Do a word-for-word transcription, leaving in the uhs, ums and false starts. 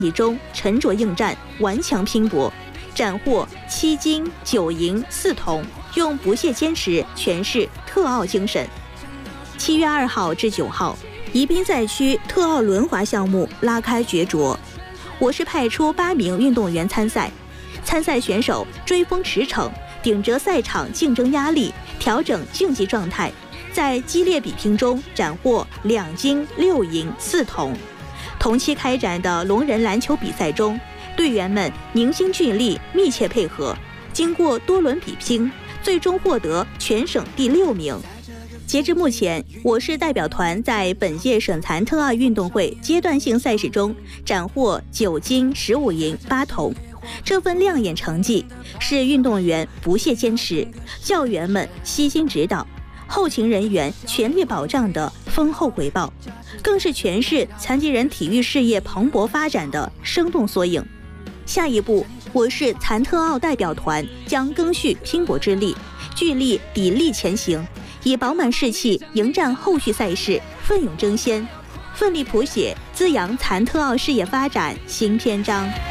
比中沉着应战，顽强拼搏，斩获七金九银四铜，用不懈坚持诠释特奥精神。七月二号至九号，宜宾赛区特奥轮滑项目拉开角逐，我市派出八名运动员参赛，参赛选手追风驰骋，顶着赛场竞争压力，调整竞技状态，在激烈比拼中斩获两金六银四铜。同期开展的龙人篮球比赛中，队员们凝心聚力，密切配合，经过多轮比拼，最终获得全省第六名。截至目前，我市代表团在本届省残特奥运动会阶段性赛事中斩获九金十五银八铜。这份亮眼成绩是运动员不懈坚持、教员们悉心指导、后勤人员全力保障的丰厚回报，更是诠释残疾人体育事业蓬勃发展的生动缩影。下一步，我市残特奥代表团将更续拼搏之力，聚力砥砺前行，以饱满士气迎战后续赛事，奋勇争先，奋力谱写滋养残特奥事业发展新篇章。